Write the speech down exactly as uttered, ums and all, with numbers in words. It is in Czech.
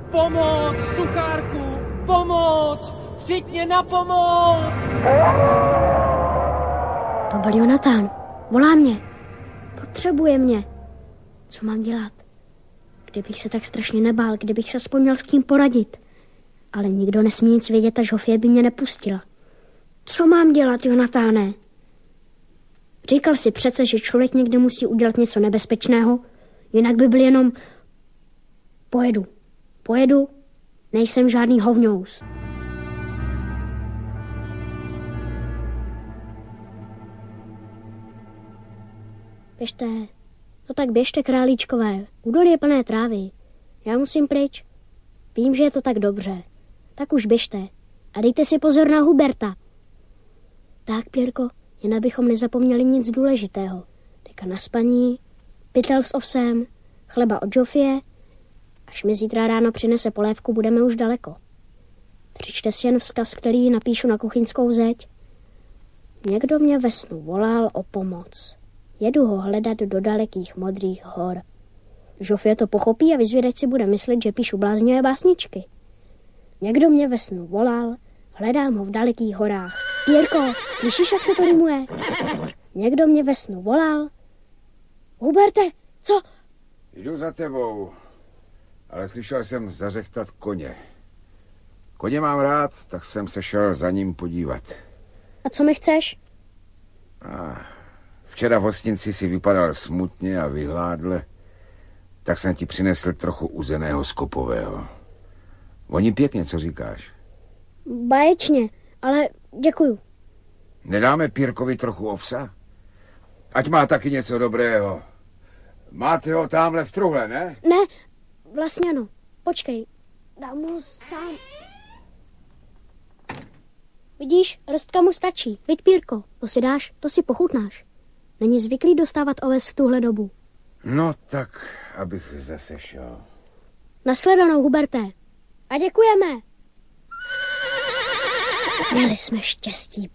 Pomoc, suchárku! Pomoc! Přijď mě na pomoc! To byl Jonatán. Volá mě. Potřebuje mě. Co mám dělat? Kdybych se tak strašně nebál, kdybych se aspoň měl s kým poradit. Ale nikdo nesmí nic vědět a Žofie by mě nepustila. Co mám dělat, Jonatáne? Říkal si přece, že člověk někdy musí udělat něco nebezpečného, jinak by byl jenom... Pojedu. Pojedu. Nejsem žádný hovňous. Běžte. No tak běžte, králíčkové. Údolí je plné trávy. Já musím pryč. Vím, že je to tak dobře. Tak už běžte. A dejte si pozor na Huberta. Tak, Pěrko, jen abychom nezapomněli nic důležitého. Deka na spaní, pytel s ovsem, chleba od Žofie. Až mi zítra ráno přinese polévku, budeme už daleko. Přečte si jen vzkaz, který napíšu na kuchyňskou zeď. Někdo mě ve snu volal o pomoc. Jedu ho hledat do dalekých modrých hor. Žofie to pochopí a vyzvědač si bude myslet, že píšu bláznivé básničky. Někdo mě ve snu volal, hledám ho v dalekých horách. Pěrko, slyšíš, jak se to rýmuje? Někdo mě ve snu volal. Huberte, co? Jdu za tebou, ale slyšel jsem zařechtat koně. Koně mám rád, tak jsem se šel za ním podívat. A co mi chceš? A včera v hostinci si vypadal smutně a vyhládle, tak jsem ti přinesl trochu uzeného skopového. Voní pěkně, co říkáš? Báječně, ale děkuju. Nedáme Pírkovi trochu ovsa? Ať má taky něco dobrého. Máte ho tamhle v truhle, ne? Ne, vlastně ano. Počkej, dám mu sám. Vidíš, rstka mu stačí. Viď, Pírko, to si dáš, to si pochutnáš. Není zvyklý dostávat oves v tuhle dobu. No tak, abych zase šel. Nasledanou, Huberte. A děkujeme. Měli jsme štěstí,